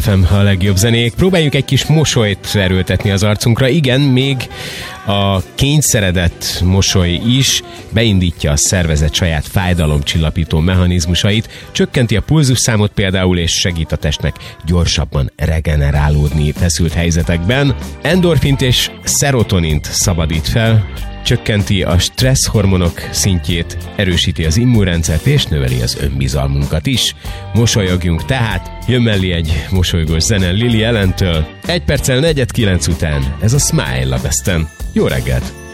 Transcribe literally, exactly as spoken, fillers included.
em a legjobb zenék. Próbáljuk egy kis mosolyt erőltetni az arcunkra. Igen, még a kényszeredett mosoly is beindítja a szervezet saját fájdalomcsillapító mechanizmusait, csökkenti a pulzusszámot például, és segít a testnek gyorsabban regenerálódni feszült helyzetekben. Endorfint és szerotonint szabadít fel, csökkenti a stresszhormonok szintjét, erősíti az immunrendszert és növeli az önbizalmunkat is. Mosolyogjunk tehát, jön mellé egy mosolygós zene Lily Allentől. Egy perccel negyed kilenc után ez a Smile a Besten. Jó reggelt!